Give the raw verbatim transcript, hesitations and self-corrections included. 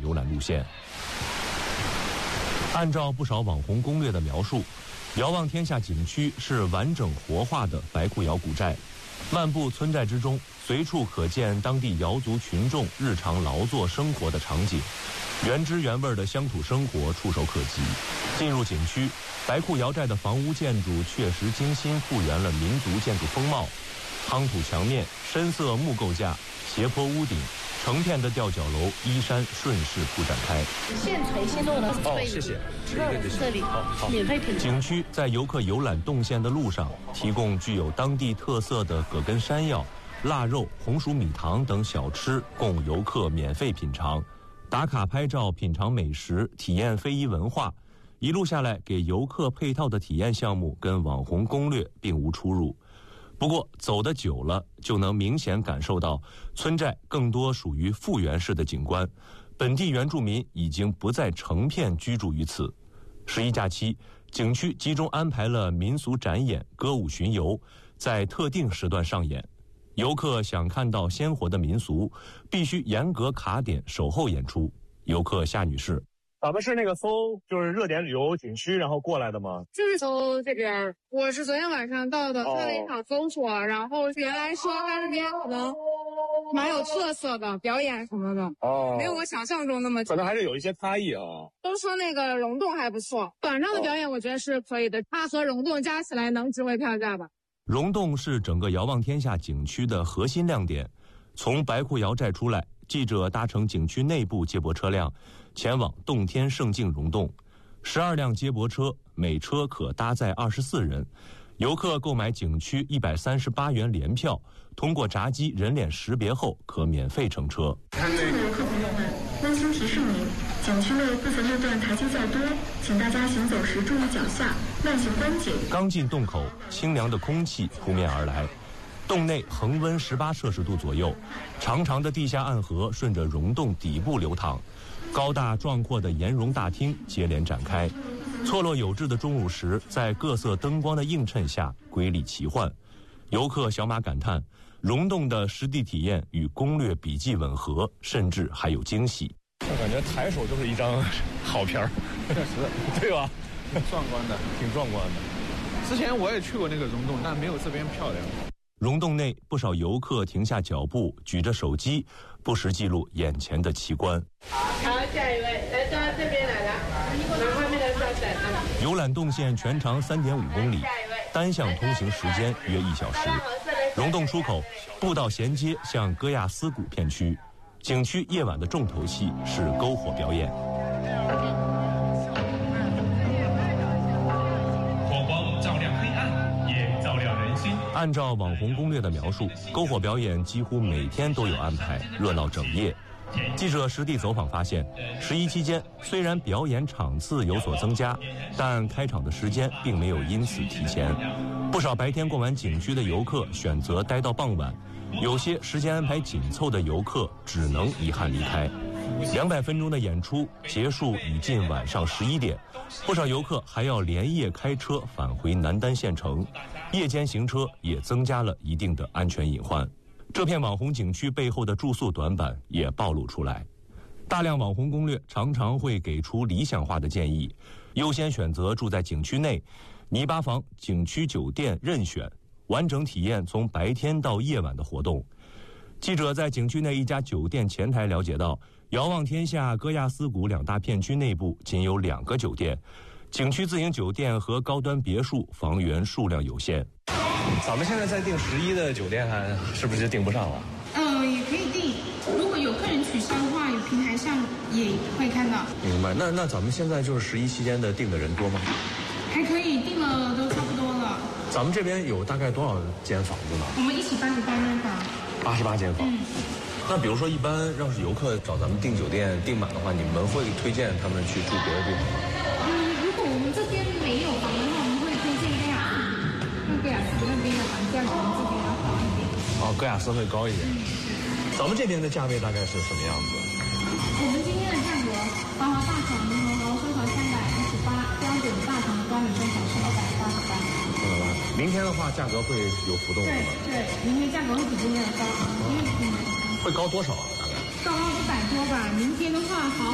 游览路线。按照不少网红攻略的描述，遥望天下景区是完整活化的白库窑古寨，漫步村寨之中，随处可见当地瑶族群众日常劳作生活的场景，原汁原味的乡土生活触手可及。进入景区，白库窑寨的房屋建筑确实精心复原了民族建筑风貌，夯土墙面、深色木构架、斜坡屋顶，成片的吊脚楼依山顺势铺展开。 现锤现做的， 哦，谢谢，吃一个就行。 这里好，好。 免费品尝。 景区在游客游览动线的路上，提供具有当地特色的葛根山药、腊肉、红薯米糖等小吃，供游客免费品尝。打卡拍照、品尝美食、体验非遗文化，一路下来给游客配套的体验项目跟网红攻略并无出入。不过走得久了，就能明显感受到村寨更多属于复原式的景观，本地原住民已经不再成片居住于此。十一假期，景区集中安排了民俗展演、歌舞巡游，在特定时段上演。游客想看到鲜活的民俗，必须严格卡点守候演出。游客夏女士， 咱们是那个搜就是热点旅游景区然后过来的吗？ 就是搜这边，我是昨天晚上到的，做了一场搜索，然后原来说它这边可能蛮有特色的表演什么的，哦，没有我想象中那么， 可能还是有一些差异啊。 都说那个溶洞还不错，晚上的表演我觉得是可以的，它和溶洞加起来能值回票价吧。 溶洞是整个遥望天下景区的核心亮点。从白库窑寨出来，记者搭乘景区内部接驳车辆，前往洞天胜境溶洞。十二辆接驳车，每车可搭载二十四人。游客购买景区一百三十八元联票，通过闸机人脸识别后，可免费乘车。 尊敬的游客朋友们，温馨提示您，景区内部分路段台阶较多，请大家行走时注意脚下，慢行关节。 刚进洞口，清凉的空气扑面而来。洞内恒温十八摄氏度左右，长长的地下暗河顺着溶洞底部流淌，高大壮阔的岩溶大厅接连展开，错落有致的钟乳石在各色灯光的映衬下瑰丽奇幻。游客小马感叹，溶洞的实地体验与攻略笔记吻合，甚至还有惊喜。 我感觉抬手就是一张好片儿， 确实， 对吧？ 挺壮观的， 挺壮观的。 之前我也去过那个溶洞，但没有这边漂亮。 溶洞内不少游客停下脚步，举着手机，不时记录眼前的奇观。 好，下一位，来到这边来了，拿外面的照带。 游览动线全长三点五公里，单向通行时间约一小时。溶洞出口，步道衔接向戈亚斯谷片区。景区夜晚的重头戏是篝火表演。按照网红攻略的描述，篝火表演几乎每天都有安排，热闹整夜。记者实地走访发现，十一期间虽然表演场次有所增加，但开场的时间并没有因此提前。不少白天逛完景区的游客选择待到傍晚，有些时间安排紧凑的游客只能遗憾离开。两百分钟的演出结束已近晚上十一点，不少游客还要连夜开车返回南丹县城，夜间行车也增加了一定的安全隐患。这片网红景区背后的住宿短板也暴露出来。大量网红攻略常常会给出理想化的建议，优先选择住在景区内，泥巴房、景区酒店任选，完整体验从白天到夜晚的活动。记者在景区内一家酒店前台了解到，遥望天下、戈亚斯谷两大片区内部仅有两个酒店，景区自营酒店和高端别墅房源数量有限。 咱们现在在订十一的酒店，还是不是就订不上了？ 嗯、呃，也可以订，如果有客人取消的话，有平台上也会看到。 明白。那那咱们现在就是十一期间的订的人多吗？ 还可以，订了都差不多了。 咱们这边有大概多少间房子呢？ 我们一起八十八间房。 八十八间房。 嗯。 那比如说，一般要是游客找咱们订酒店订满的话，你们会推荐他们去住别的地方吗？ 嗯，如果我们这边没有房的话，我们会推荐戈雅斯，因为戈雅斯那边的房价可能会比较好一点。 哦，戈雅斯会高一点。嗯。咱们这边的价位大概是什么样子？ 我们今天的价格，豪华大床和豪奢华三百一十八，标准大床的光影中床是二百八十八。 嗯，明天的话价格会有浮动吗？ 对对，明天价格会比今天的高，因为嗯。 会高多少啊？大概？ 高一百多吧。明天的话，豪